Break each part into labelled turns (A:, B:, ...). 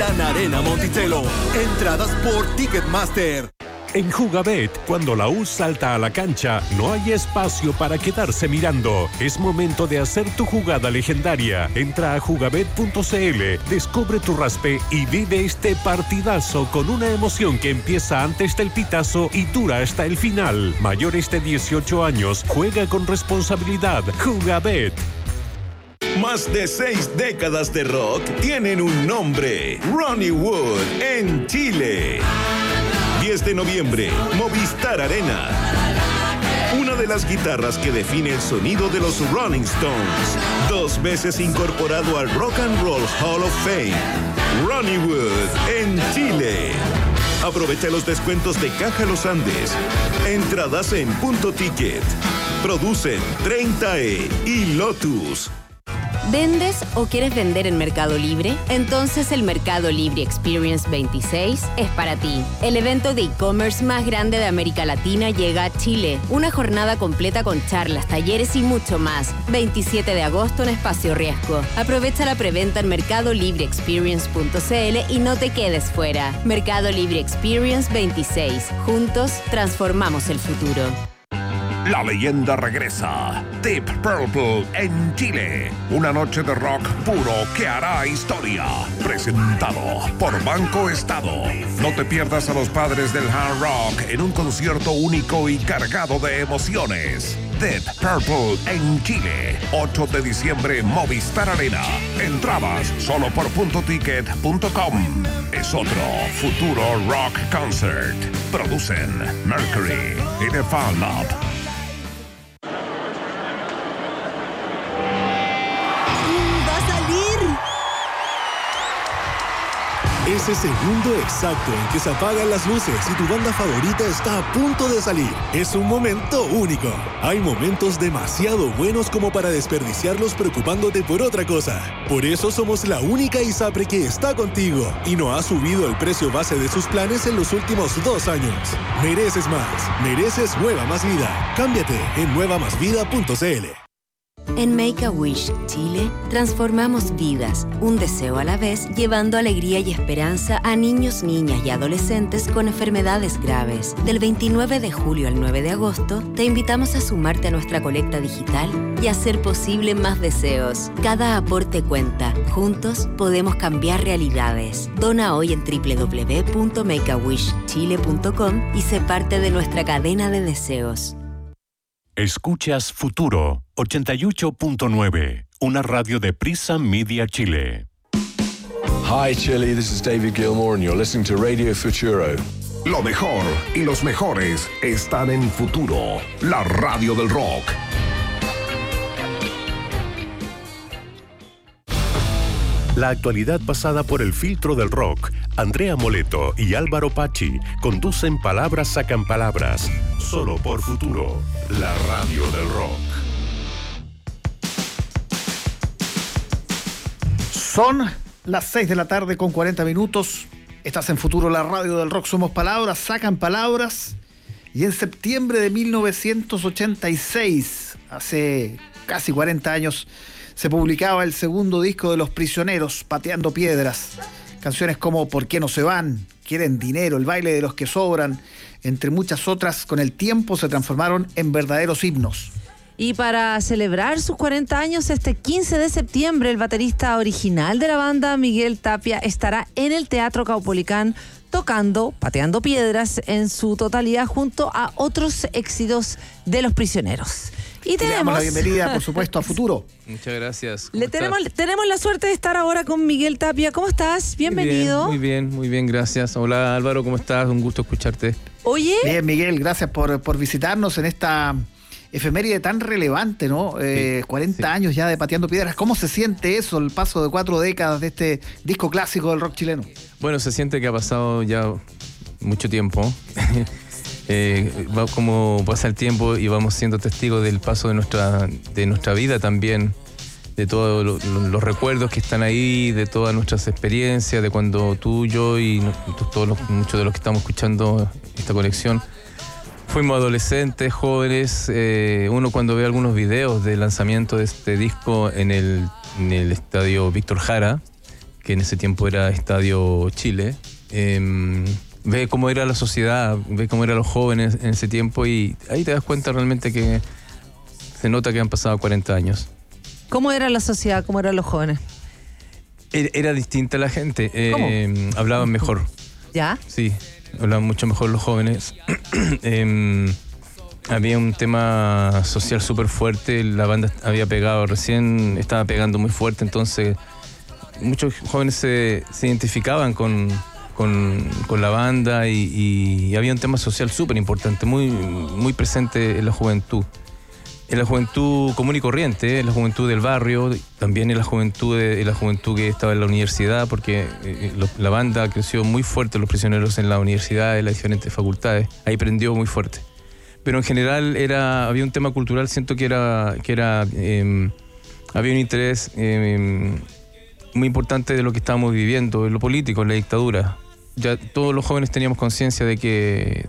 A: Gran Arena Monticello. Entradas por Ticketmaster.
B: En Jugabet, cuando la U salta a la cancha, no hay espacio para quedarse mirando. Es momento de hacer tu jugada legendaria. Entra a jugabet.cl, descubre tu raspe y vive este partidazo con una emoción que empieza antes del pitazo y dura hasta el final. Mayores de 18 años, juega con responsabilidad. Jugabet.
C: Más de 6 décadas de rock tienen un nombre: Ronnie Wood en Chile. 10 de noviembre, Movistar Arena. Una de las guitarras que define el sonido de los Rolling Stones. 2 veces incorporado al Rock and Roll Hall of Fame. Ronnie Wood en Chile. Aprovecha los descuentos de Caja Los Andes. Entradas en Punto Ticket. Producen 30E y Lotus.
D: ¿Vendes o quieres vender en Mercado Libre? Entonces el Mercado Libre Experience 26 es para ti. El evento de e-commerce más grande de América Latina llega a Chile. Una jornada completa con charlas, talleres y mucho más. 27 de agosto en Espacio Riesgo. Aprovecha la preventa en mercadolibreexperience.cl y no te quedes fuera. Mercado Libre Experience 26. Juntos transformamos el futuro.
E: La leyenda regresa. Deep Purple en Chile. Una noche de rock puro que hará historia. Presentado por Banco Estado. No te pierdas a los padres del hard rock en un concierto único y cargado de emociones. Deep Purple en Chile. 8 de diciembre, Movistar Arena. Entradas solo por puntoticket.com. Es otro futuro rock concert. Producen Mercury y The Fan Lab.
F: Ese segundo exacto en que se apagan las luces y tu banda favorita está a punto de salir. Es un momento único. Hay momentos demasiado buenos como para desperdiciarlos preocupándote por otra cosa. Por eso somos la única ISAPRE que está contigo y no ha subido el precio base de sus planes en los últimos 2 años. Mereces más. Mereces Nueva Más Vida. Cámbiate en nuevamasvida.cl.
D: En Make-A-Wish Chile, transformamos vidas, un deseo a la vez, llevando alegría y esperanza a niños, niñas y adolescentes con enfermedades graves. Del 29 de julio al 9 de agosto, te invitamos a sumarte a nuestra colecta digital y hacer posible más deseos. Cada aporte cuenta. Juntos podemos cambiar realidades. Dona hoy en www.makeawishchile.com y sé parte de nuestra cadena de deseos.
B: Escuchas Futuro 88.9, una radio de Prisa Media Chile.
G: Hi Chile, this is David Gilmour and you're listening to Radio Futuro.
E: Lo mejor y los mejores están en Futuro, la radio del rock.
B: La actualidad pasada por el filtro del rock. Andrea Moleto y Álvaro Pachi conducen Palabras Sacan Palabras, solo por Futuro, la radio del rock.
H: Son las 6 de la tarde con 40 minutos. Estás en Futuro, la radio del rock. Somos Palabras Sacan Palabras. Y en septiembre de 1986, hace casi 40 años, se publicaba el segundo disco de Los Prisioneros, Pateando Piedras. Canciones como ¿Por qué no se van?, Quieren dinero, El baile de los que sobran, entre muchas otras, con el tiempo se transformaron en verdaderos himnos.
I: Y para celebrar sus 40 años, este 15 de septiembre, el baterista original de la banda, Miguel Tapia, estará en el Teatro Caupolicán tocando Pateando Piedras en su totalidad junto a otros éxitos de Los Prisioneros. Y
H: le damos la bienvenida, por supuesto, a Futuro.
J: Muchas gracias.
I: Tenemos la suerte de estar ahora con Miguel Tapia. ¿Cómo estás? Bienvenido.
J: Muy bien, gracias. Hola Álvaro, ¿cómo estás? Un gusto escucharte.
I: Oye.
H: Bien, Miguel, gracias por visitarnos en esta efeméride tan relevante, ¿no? 40 años ya de Pateando Piedras. ¿Cómo se siente eso, el paso de 4 décadas de este disco clásico del rock chileno?
J: Bueno, se siente que ha pasado ya mucho tiempo. Como pasa el tiempo y vamos siendo testigos del paso de nuestra vida también, de todos los recuerdos que están ahí, de todas nuestras experiencias, de cuando tú, yo y muchos de los que estamos escuchando esta conexión fuimos adolescentes, jóvenes. Uno cuando ve algunos videos del lanzamiento de este disco en el estadio Víctor Jara, que en ese tiempo era Estadio Chile. Ve cómo era la sociedad, ve cómo eran los jóvenes en ese tiempo y ahí te das cuenta realmente que se nota que han pasado 40 años.
I: ¿Cómo era la sociedad? ¿Cómo eran los jóvenes?
J: Era distinta la gente.
I: ¿Cómo?
J: Hablaban mejor.
I: ¿Ya?
J: Sí, hablaban mucho mejor los jóvenes. Había un tema social súper fuerte. La banda había pegado recién, estaba pegando muy fuerte. Entonces, muchos jóvenes se identificaban con la banda y había un tema social súper importante, muy, muy presente en la juventud. En la juventud común y corriente, en la juventud del barrio, también en la juventud que estaba en la universidad, porque la banda creció muy fuerte, Los Prisioneros, en la universidad, en las diferentes facultades. Ahí prendió muy fuerte. Pero en general había un tema cultural, siento que había un interés muy importante de lo que estábamos viviendo, en lo político, en la dictadura. Ya todos los jóvenes teníamos conciencia de que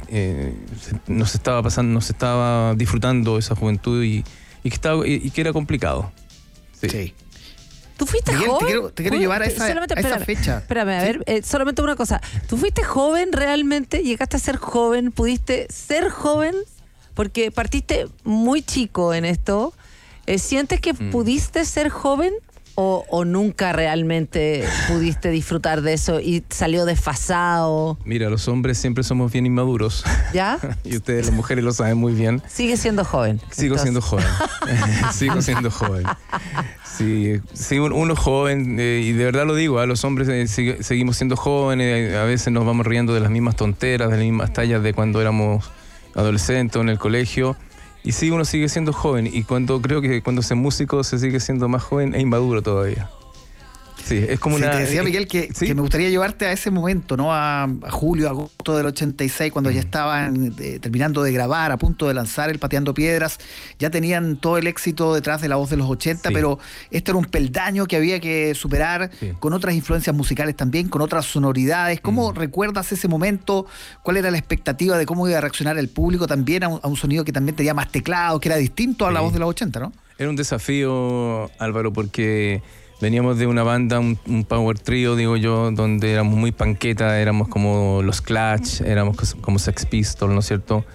J: nos estaba disfrutando esa juventud y que era complicado. Sí.
H: ¿Tú fuiste joven? Te quiero llevar a esa fecha.
I: Espérame, a ver, solamente una cosa. ¿Tú fuiste joven realmente? ¿Llegaste a ser joven? ¿Pudiste ser joven? Porque partiste muy chico en esto. ¿Sientes que pudiste ser joven? ¿O nunca realmente pudiste disfrutar de eso y salió desfasado?
J: Mira, los hombres siempre somos bien inmaduros.
I: ¿Ya?
J: Y ustedes, las mujeres, lo saben muy bien.
I: Sigue siendo joven.
J: Sigo siendo joven. Sigo siendo joven. Sí, uno joven, y de verdad lo digo, los hombres seguimos siendo jóvenes, a veces nos vamos riendo de las mismas tonteras, de las mismas tallas de cuando éramos adolescentes o en el colegio. Y sí, uno sigue siendo joven y creo que cuando se es músico se sigue siendo más joven e inmaduro todavía. Sí, es como
H: Te decía, Miguel, que me gustaría llevarte a ese momento, ¿no? A julio, agosto del 86, cuando ya estaban terminando de grabar, a punto de lanzar el Pateando Piedras. Ya tenían todo el éxito detrás de La Voz de los 80, pero esto era un peldaño que había que superar, con otras influencias musicales también, con otras sonoridades. ¿Cómo recuerdas ese momento? ¿Cuál era la expectativa de cómo iba a reaccionar el público también a un sonido que también tenía más teclado, que era distinto a La Voz de los 80, ¿no?
J: Era un desafío, Álvaro, porque veníamos de una banda, un power trio, digo yo, donde éramos muy panqueta, éramos como los Clash, éramos como Sex Pistols, ¿no es cierto?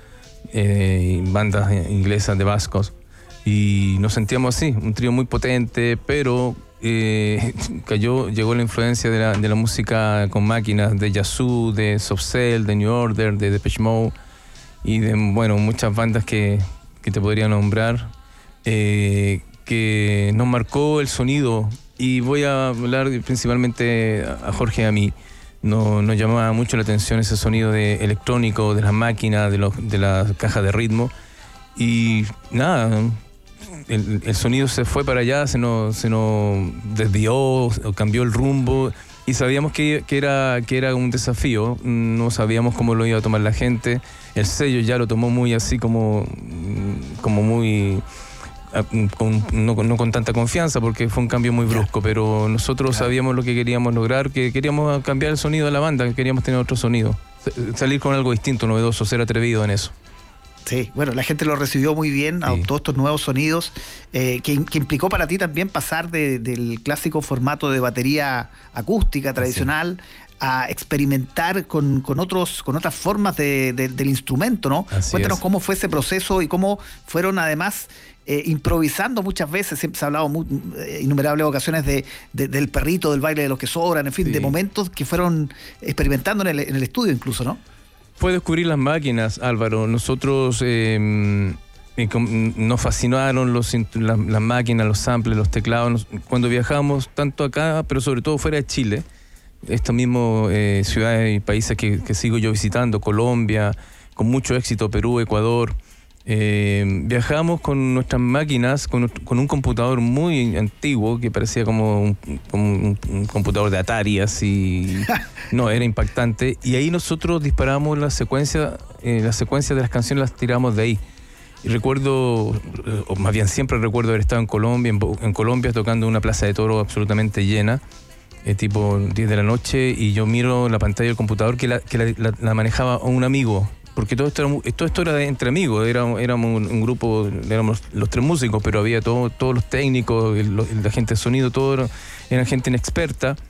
J: Bandas inglesas de vascos. Y nos sentíamos así, un trío muy potente, pero llegó la influencia de la música con máquinas, de Yazoo, de Soft Cell, de New Order, de Depeche Mode, y de, bueno, muchas bandas que te podría nombrar, que nos marcó el sonido. Y voy a hablar principalmente a Jorge y a mí. Nos llamaba mucho la atención ese sonido electrónico, de las máquinas, de la caja de ritmo. Y nada, el sonido se fue para allá, se nos desvió, cambió el rumbo. Y sabíamos que era un desafío, no sabíamos cómo lo iba a tomar la gente. El sello ya lo tomó muy así como muy... no con tanta confianza, porque fue un cambio muy brusco, pero nosotros sabíamos lo que queríamos lograr, que queríamos cambiar el sonido de la banda, que queríamos tener otro sonido, salir con algo distinto, novedoso, ser atrevido en eso.
H: Sí, bueno, la gente lo recibió muy bien, adoptó estos nuevos sonidos, que implicó para ti también pasar del clásico formato de batería acústica tradicional a experimentar con otras formas del instrumento, ¿no? Cuéntanos cómo fue ese proceso y cómo fueron además improvisando muchas veces. Siempre se ha hablado innumerables ocasiones del perrito, del baile de los que sobran, en fin, de momentos que fueron experimentando en el estudio incluso, ¿no?
J: Fue descubrir las máquinas, Álvaro. Nosotros nos fascinaron las máquinas, los samples, los teclados. Cuando viajamos, tanto acá, pero sobre todo fuera de Chile, estas mismas ciudades y países que sigo yo visitando, Colombia, con mucho éxito, Perú, Ecuador, viajamos con nuestras máquinas, con un computador muy antiguo que parecía como un computador de Atari, así. No, era impactante. Y ahí nosotros disparamos la secuencia de las canciones, las tiramos de ahí. Y recuerdo, o más bien siempre recuerdo haber estado en Colombia tocando una plaza de toros absolutamente llena, tipo 10 de la noche, y yo miro la pantalla del computador que la manejaba un amigo. Porque todo esto era entre amigos, éramos un grupo, éramos los tres músicos, pero había todos los técnicos, la gente de sonido, todo era gente inexperta.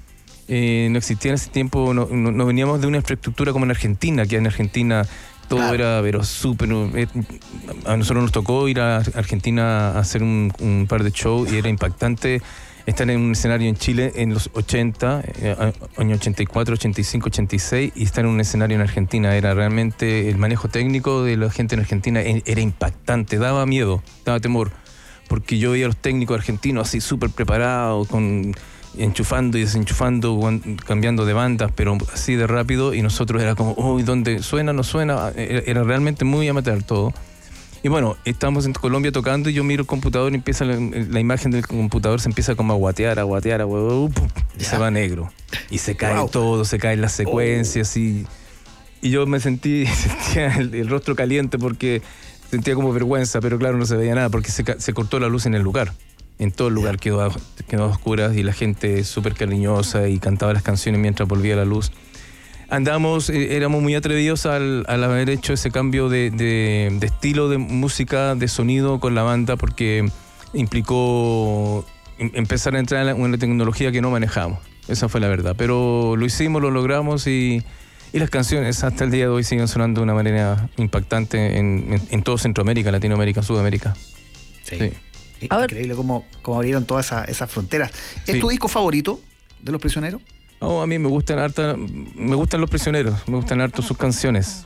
J: no existía en ese tiempo, no veníamos de una infraestructura como en Argentina, que en Argentina todo era pero súper... A nosotros nos tocó ir a Argentina a hacer un par de shows y era impactante estar en un escenario en Chile en los 80, año 84, 85, 86, y estar en un escenario en Argentina. Era realmente, el manejo técnico de la gente en Argentina era impactante, daba miedo, daba temor, porque yo veía a los técnicos argentinos así súper preparados, enchufando y desenchufando, cambiando de bandas, pero así de rápido, y nosotros era como, uy, ¿dónde suena? ¿No suena? Era realmente muy amateur todo. Y bueno, estamos en Colombia tocando y yo miro el computador y empieza la imagen del computador se empieza como a guatear, y se va negro. Y se cae todo, se caen las secuencias y yo sentía el rostro caliente porque sentía como vergüenza, pero claro, no se veía nada porque se cortó la luz en el lugar. En todo el lugar quedó a oscuras y la gente súper cariñosa y cantaba las canciones mientras volvía la luz. Éramos muy atrevidos al haber hecho ese cambio de estilo de música, de sonido con la banda, porque implicó empezar a entrar en una tecnología que no manejamos. Esa fue la verdad. Pero lo hicimos, lo logramos y las canciones hasta el día de hoy siguen sonando de una manera impactante en todo Centroamérica, Latinoamérica, Sudamérica.
H: Sí. Increíble cómo abrieron todas esas fronteras. ¿Es tu disco favorito de Los Prisioneros?
J: A mí me gustan Los Prisioneros, me gustan harto sus canciones.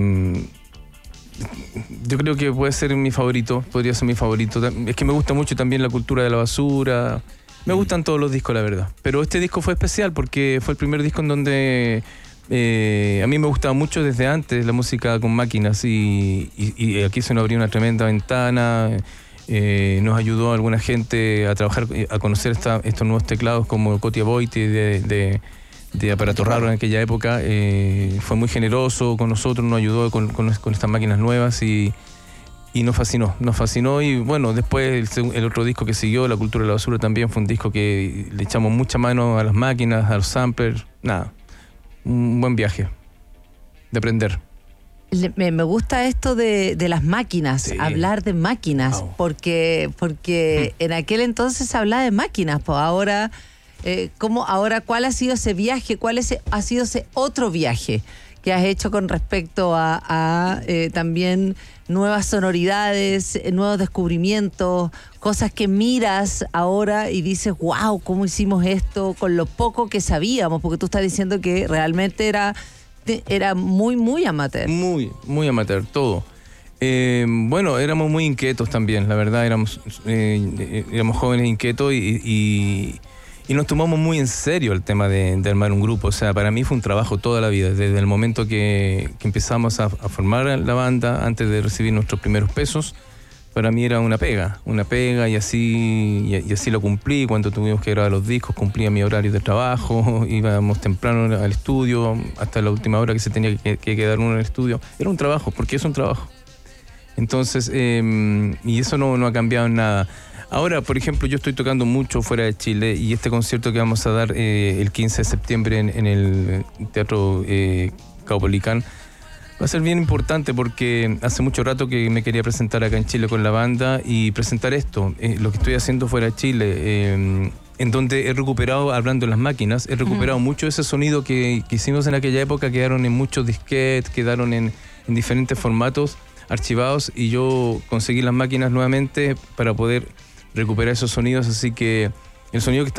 J: Yo creo que puede ser mi favorito, podría ser mi favorito. Es que me gusta mucho también La Cultura de la Basura. Me gustan todos los discos, la verdad. Pero este disco fue especial porque fue el primer disco en donde a mí me gustaba mucho desde antes la música con máquinas y aquí se nos abrió una tremenda ventana. Nos ayudó a alguna gente a trabajar, a conocer estos nuevos teclados como Cotia Boiti de Aparato Raro en aquella época. Fue muy generoso con nosotros, nos ayudó con estas máquinas nuevas y nos fascinó y bueno, después el otro disco que siguió, La Cultura de la Basura, también fue un disco que le echamos mucha mano a las máquinas, a los samplers, un buen viaje de aprender.
I: Me gusta esto de las máquinas, hablar de máquinas, porque en aquel entonces se hablaba de máquinas, pues ahora, ¿cuál ha sido ese viaje? ¿Cuál ha sido ese otro viaje que has hecho con respecto a también nuevas sonoridades, nuevos descubrimientos, cosas que miras ahora y dices, wow, ¿cómo hicimos esto con lo poco que sabíamos? Porque tú estás diciendo que realmente era muy, muy amateur. Muy, muy amateur, todo.
J: Bueno, éramos muy inquietos también, la verdad, éramos jóvenes inquietos y nos tomamos muy en serio el tema de armar un grupo. O sea, para mí fue un trabajo toda la vida, desde el momento que empezamos a formar la banda, antes de recibir nuestros primeros pesos. Para mí era una pega y así lo cumplí. Cuando tuvimos que grabar los discos, cumplía mi horario de trabajo, íbamos temprano al estudio, hasta la última hora que se tenía que quedar uno en el estudio. Era un trabajo, porque es un trabajo. Entonces, y eso no ha cambiado en nada. Ahora, por ejemplo, yo estoy tocando mucho fuera de Chile y este concierto que vamos a dar el 15 de septiembre en el Teatro Caupolicán va a ser bien importante porque hace mucho rato que me quería presentar acá en Chile con la banda y presentar esto, lo que estoy haciendo fuera de Chile, en donde he recuperado, hablando de las máquinas, he recuperado mucho ese sonido que hicimos en aquella época, quedaron en muchos disquetes, quedaron en diferentes formatos archivados y yo conseguí las máquinas nuevamente para poder recuperar esos sonidos, así que el sonido que